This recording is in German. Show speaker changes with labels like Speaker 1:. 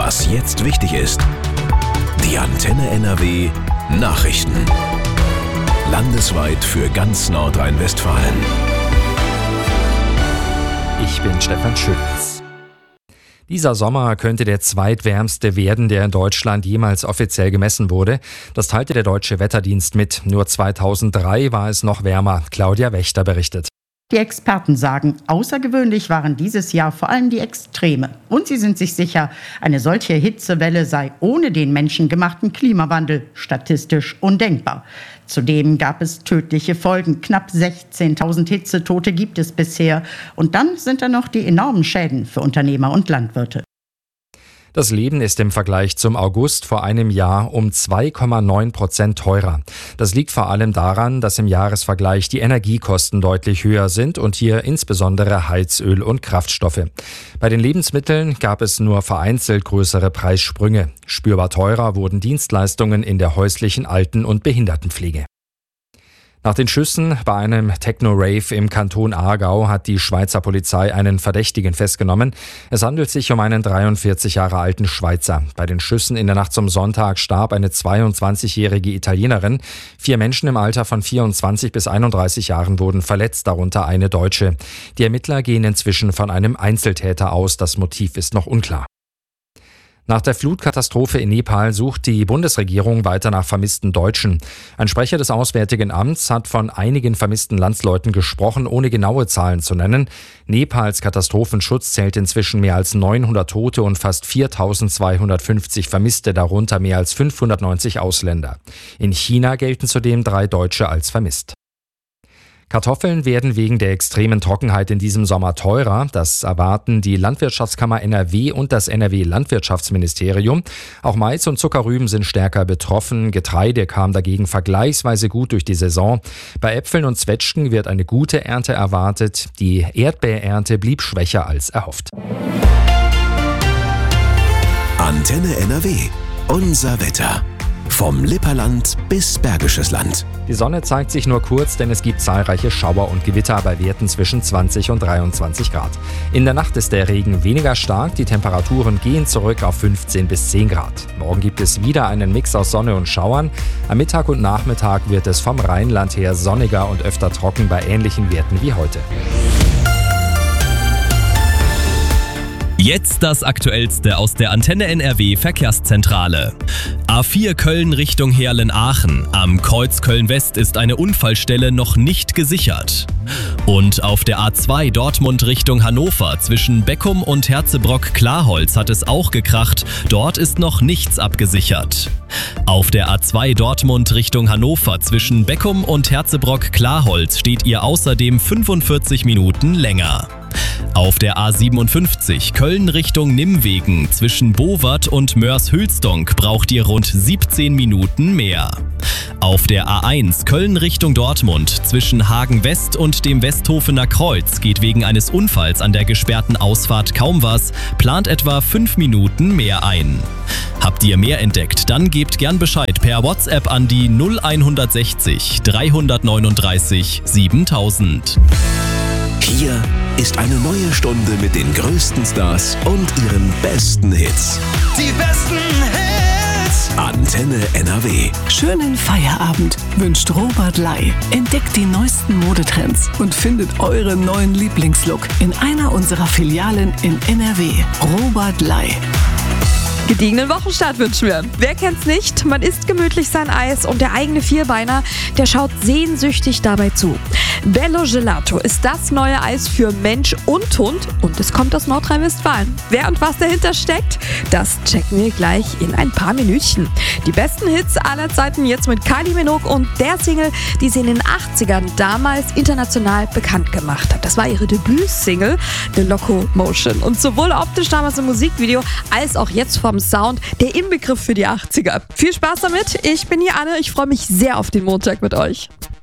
Speaker 1: Was jetzt wichtig ist. Die Antenne NRW Nachrichten. Landesweit für ganz Nordrhein-Westfalen.
Speaker 2: Ich bin Stefan Schütz. Dieser Sommer könnte der zweitwärmste werden, der in Deutschland jemals offiziell gemessen wurde. Das teilte der Deutsche Wetterdienst mit. Nur 2003 war es noch wärmer. Claudia Wächter berichtet.
Speaker 3: Die Experten sagen, außergewöhnlich waren dieses Jahr vor allem die Extreme. Und sie sind sich sicher, eine solche Hitzewelle sei ohne den menschengemachten Klimawandel statistisch undenkbar. Zudem gab es tödliche Folgen. Knapp 16.000 Hitzetote gibt es bisher. Und dann sind da noch die enormen Schäden für Unternehmer und Landwirte.
Speaker 2: Das Leben ist im Vergleich zum August vor einem Jahr um 2,9% teurer. Das liegt vor allem daran, dass im Jahresvergleich die Energiekosten deutlich höher sind und hier insbesondere Heizöl und Kraftstoffe. Bei den Lebensmitteln gab es nur vereinzelt größere Preissprünge. Spürbar teurer wurden Dienstleistungen in der häuslichen Alten- und Behindertenpflege. Nach den Schüssen bei einem Techno-Rave im Kanton Aargau hat die Schweizer Polizei einen Verdächtigen festgenommen. Es handelt sich um einen 43 Jahre alten Schweizer. Bei den Schüssen in der Nacht zum Sonntag starb eine 22-jährige Italienerin. 4 Menschen im Alter von 24 bis 31 Jahren wurden verletzt, darunter eine Deutsche. Die Ermittler gehen inzwischen von einem Einzeltäter aus. Das Motiv ist noch unklar. Nach der Flutkatastrophe in Nepal sucht die Bundesregierung weiter nach vermissten Deutschen. Ein Sprecher des Auswärtigen Amts hat von einigen vermissten Landsleuten gesprochen, ohne genaue Zahlen zu nennen. Nepals Katastrophenschutz zählt inzwischen mehr als 900 Tote und fast 4.250 Vermisste, darunter mehr als 590 Ausländer. In China gelten zudem 3 Deutsche als vermisst. Kartoffeln werden wegen der extremen Trockenheit in diesem Sommer teurer. Das erwarten die Landwirtschaftskammer NRW und das NRW-Landwirtschaftsministerium. Auch Mais und Zuckerrüben sind stärker betroffen. Getreide kam dagegen vergleichsweise gut durch die Saison. Bei Äpfeln und Zwetschgen wird eine gute Ernte erwartet. Die Erdbeerernte blieb schwächer als erhofft.
Speaker 1: Antenne NRW. Unser Wetter. Vom Lipperland bis Bergisches Land.
Speaker 2: Die Sonne zeigt sich nur kurz, denn es gibt zahlreiche Schauer und Gewitter bei Werten zwischen 20 und 23 Grad. In der Nacht ist der Regen weniger stark, die Temperaturen gehen zurück auf 15 bis 10 Grad. Morgen gibt es wieder einen Mix aus Sonne und Schauern. Am Mittag und Nachmittag wird es vom Rheinland her sonniger und öfter trocken bei ähnlichen Werten wie heute.
Speaker 4: Jetzt das Aktuellste aus der Antenne NRW Verkehrszentrale. A4 Köln Richtung Heerlen-Aachen. Am Kreuz Köln-West ist eine Unfallstelle noch nicht gesichert. Und auf der A2 Dortmund Richtung Hannover zwischen Beckum und Herzebrock-Klarholz hat es auch gekracht. Dort ist noch nichts abgesichert. Auf der A2 Dortmund Richtung Hannover zwischen Beckum und Herzebrock-Klarholz steht ihr außerdem 45 Minuten länger. Auf der A57 Köln Richtung Nimwegen zwischen Bowart und Moers-Hülsdonk braucht ihr rund 17 Minuten mehr. Auf der A1 Köln Richtung Dortmund zwischen Hagen West und dem Westhofener Kreuz geht wegen eines Unfalls an der gesperrten Ausfahrt kaum was, plant etwa 5 Minuten mehr ein. Habt ihr mehr entdeckt, dann gebt gern Bescheid per WhatsApp an die 0160 339 7000.
Speaker 1: Hier ist eine neue Stunde mit den größten Stars und ihren besten Hits.
Speaker 5: Die besten Hits!
Speaker 1: Antenne NRW.
Speaker 6: Schönen Feierabend wünscht Robert Ley. Entdeckt die neuesten Modetrends und findet euren neuen Lieblingslook in einer unserer Filialen in NRW. Robert Ley.
Speaker 7: Gediegenen Wochenstart wünschen wir. Wer kennt's nicht? Man isst gemütlich sein Eis und der eigene Vierbeiner, der schaut sehnsüchtig dabei zu. Bello Gelato ist das neue Eis für Mensch und Hund und es kommt aus Nordrhein-Westfalen. Wer und was dahinter steckt, das checken wir gleich in ein paar Minütchen. Die besten Hits aller Zeiten jetzt mit Kylie Minogue und der Single, die sie in den 80ern damals international bekannt gemacht hat. Das war ihre Debütsingle, The Locomotion. Und sowohl optisch damals im Musikvideo als auch jetzt vom Sound der Inbegriff für die 80er. Viel Spaß damit. Ich bin hier Anne. Ich freue mich sehr auf den Montag mit euch.